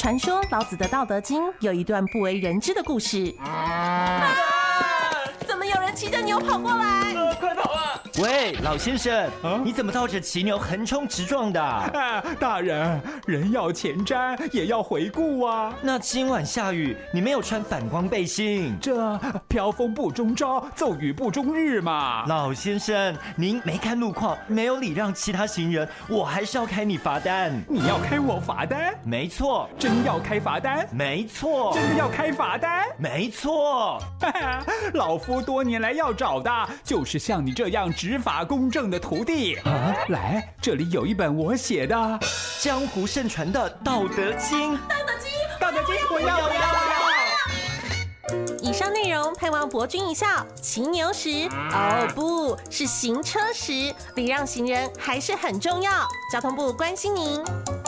传说老子的《道德经》有一段不为人知的故事。怎么有人骑着牛跑过来？ 快跑啊！ 喂，老先生，你怎么套着骑牛横冲直撞的？ 大人，人要前瞻，也要回顾啊。 那今晚下雨，你没有穿反光背心， 这飘风不终朝，骤雨不终日嘛。 老先生，您没看路况，没有礼让其他行人，我还是要开你罚单。 你要开我罚单？ 没错。 真要开罚单？ 没错。 真的要开罚单？ 没错。 老夫多年来要找的就是像你这样执法公正的徒弟。来，这里有一本我写的江湖盛传的《道德经》。 道德经，我要！ 以上内容盼望博君一笑。骑牛时，不是行车时，礼让行人还是很重要。交通部关心您。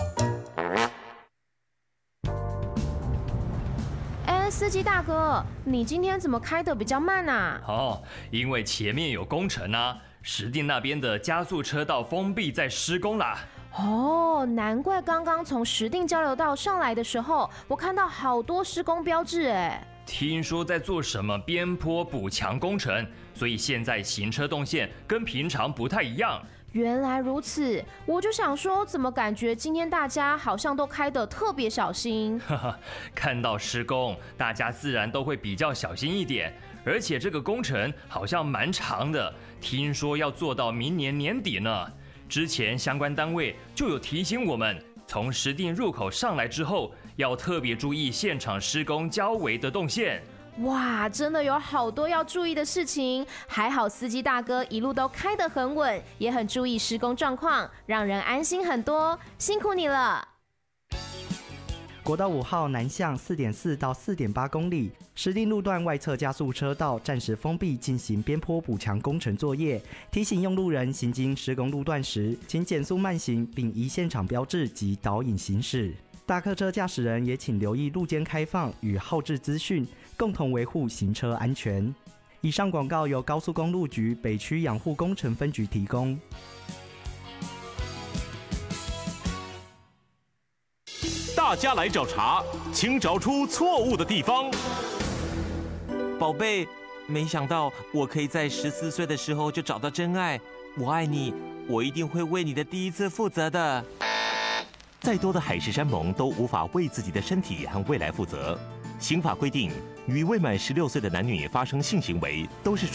司机大哥，你今天怎么开得比较慢啊？ 因为前面有工程啊，石碇那边的加速车道封闭在施工啦。 难怪刚刚从石碇交流道上来的时候，我看到好多施工标志哎。 听说在做什么边坡补强工程，所以现在行车动线跟平常不太一样。 原来如此，我就想说，怎么感觉今天大家好像都开得特别小心？ 看到施工，大家自然都会比较小心一点。而且这个工程好像蛮长的，听说要做到明年年底呢。之前相关单位就有提醒我们，从石碇入口上来之后，要特别注意现场施工交围的动线。 哇，真的有好多要注意的事情，还好司机大哥一路都开得很稳，也很注意施工状况，让人安心很多，辛苦你了。 国道5号南向 4.4 到 4.8 公里，石碇路段外侧加速车道暂时封闭，进行边坡补强工程作业。提醒用路人行经施工路段时，请减速慢行，并依现场标志及导引行驶。大客车驾驶人也请留意路肩开放与号志资讯，共同维护行车安全。以上广告由高速公路局北区养护工程分局提供。 大家来找茬，请找出错误的地方。 宝贝，没想到我可以在14岁的时候就找到真爱。我爱你，我一定会为你的第一次负责的。 再多的海誓山盟都无法为自己的身体和未来负责。刑法规定，与未满16岁的男女发生性行为都是